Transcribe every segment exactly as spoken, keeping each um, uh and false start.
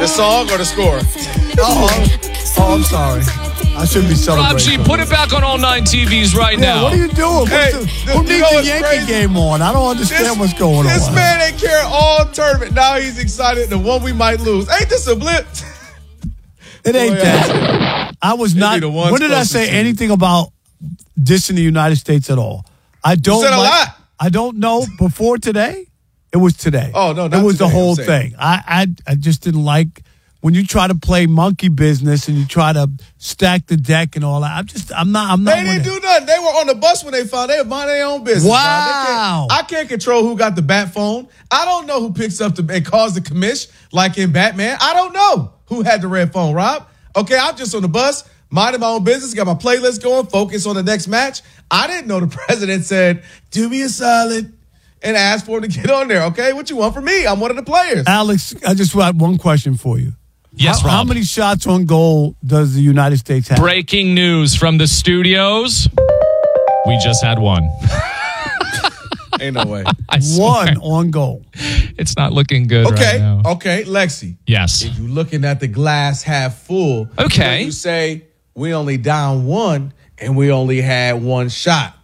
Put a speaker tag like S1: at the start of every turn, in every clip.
S1: The song or the score?
S2: Oh, oh, I'm sorry. I shouldn't be celebrating.
S3: Rob G, put it back on all nine T Vs right
S2: Yeah,
S3: now.
S2: what are you doing?
S1: Hey,
S2: What's the,
S1: the-
S2: who
S1: you
S2: needs
S1: know
S2: the
S1: what's
S2: Yankee
S1: crazy?
S2: game on? I don't understand what's going
S1: This
S2: on.
S1: man ain't care all tournament. Now he's excited the one we might lose. Ain't this a blip?
S2: It ain't
S1: Boy,
S2: that. I was
S1: It'd
S2: not.
S1: be the ones
S2: When did I
S1: closest
S2: say
S1: to you.
S2: anything about dissing the United States at all? I don't.
S1: said a
S2: like-
S1: lot.
S2: I don't know. Before today, it was today.
S1: Oh, no,
S2: it
S1: not
S2: was the
S1: today, I'm
S2: whole
S1: saying.
S2: thing. I, I I just didn't like when you try to play monkey business and you try to stack the deck and all that. I'm just. I'm not. I'm not.
S1: They didn't do nothing. They were on the bus when they found they were minding their own business.
S2: Wow.
S1: Rob. They can't- I can't control who got the bat phone. I don't know who picks up the and calls the commish like in Batman. I don't know who had the red phone, Rob. Okay, I'm just on the bus, minding my own business, got my playlist going, focus on the next match. I didn't know the president said, do me a solid, and asked for him to get on there. Okay, what you want from me? I'm one of the players.
S2: Alex, I just got one question for you.
S3: Yes,
S2: how,
S3: Rob.
S2: how many shots on goal does the United States have?
S3: Breaking news from the studios. We just had one.
S1: Ain't no way.
S3: I swear.
S2: One on goal.
S3: It's not looking good
S1: Okay,
S3: right now.
S1: okay, Lexi.
S3: Yes.
S1: If you're looking at the glass half full,
S3: Okay.
S1: then you say we only down one and we only had one shot.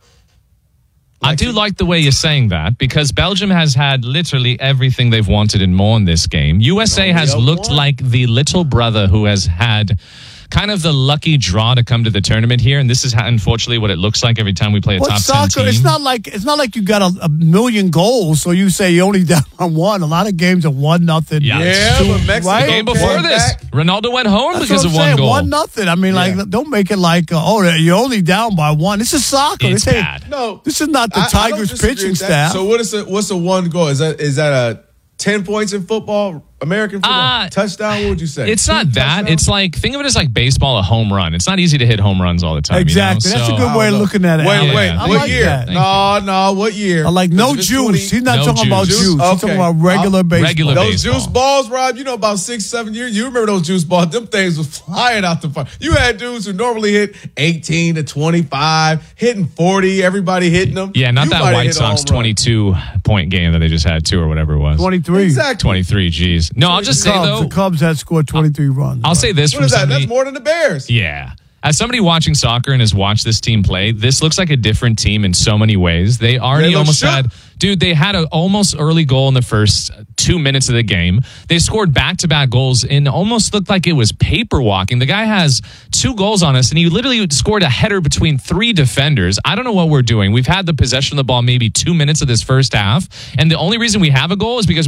S3: I do like the way you're saying that because Belgium has had literally everything they've wanted and more in this game. U S A
S1: Only
S3: has
S1: up
S3: looked
S1: one.
S3: like the little brother who has had kind of the lucky draw to come to the tournament here, and this is how, unfortunately what it looks like every time we play a
S2: Well,
S3: top
S2: soccer,
S3: ten team.
S2: it's not like it's not like you got a, a million goals, so you say you only down on one. A lot of games are one nothing.
S3: Yeah,
S1: Yeah,
S3: Two-
S1: but Mexico
S2: right?
S3: the game before
S1: came
S3: this,
S1: back.
S3: Ronaldo went home
S2: That's
S3: because
S2: what
S3: of
S2: I'm
S3: one
S2: saying.
S3: goal.
S2: One nothing. I mean,
S1: Yeah.
S2: like, don't make it like, uh, oh, you're only down by one. This is soccer.
S3: It's
S2: this ain't-
S3: bad.
S1: No,
S2: This is not the
S1: I- I don't
S2: Tigers
S1: disagree
S2: pitching
S1: with that.
S2: staff.
S1: So what is a, what's a one goal? Is that is that a ten points in football, American football?
S3: Uh,
S1: Touchdown? What would you say?
S3: It's
S1: Two
S3: not that.
S1: touchdowns?
S3: It's like, think of it as like baseball, a home run. It's not easy to hit home runs all the time.
S2: Exactly.
S3: You know?
S2: That's a
S3: So-
S2: good way of looking at it.
S1: Wait,
S2: Alex.
S1: wait.
S3: Yeah,
S2: I
S1: what
S2: like
S1: year?
S2: that.
S3: Thank
S1: No, no. What year?
S2: I like no
S1: If it's
S2: juice.
S1: twenty
S2: He's not
S3: No
S2: talking about
S3: juice.
S2: juice. He's
S1: Okay.
S2: talking about regular
S1: I'll-
S2: baseball.
S3: Regular
S1: Those
S3: baseball.
S1: juice balls, Rob, you know, about six, seven years. You remember those juice balls? Them things was flying out the fire. You had dudes who normally hit eighteen to twenty-five, hitting forty, everybody hitting them.
S3: Yeah, not
S1: You
S3: that
S1: might have
S3: White
S1: hit a
S3: Sox
S1: home run.
S3: twenty-two point game that they just had, two or whatever it was.
S2: twenty-three.
S1: Exactly.
S3: twenty-three, geez. No, I'll just say,
S2: Cubs,
S3: though,
S2: the Cubs had scored twenty-three runs.
S3: I'll say this
S1: What
S3: from
S1: is that?
S3: somebody.
S1: That's more than the Bears.
S3: Yeah. As somebody watching soccer and has watched this team play, this looks like a different team in so many ways. They already
S1: They look
S3: almost
S1: shook.
S3: had, dude, they had an almost early goal in the first two minutes of the game. They scored back-to-back goals and almost looked like it was paper walking. The guy has two goals on us, and he literally scored a header between three defenders. I don't know what we're doing. We've had the possession of the ball maybe two minutes of this first half, and the only reason we have a goal is because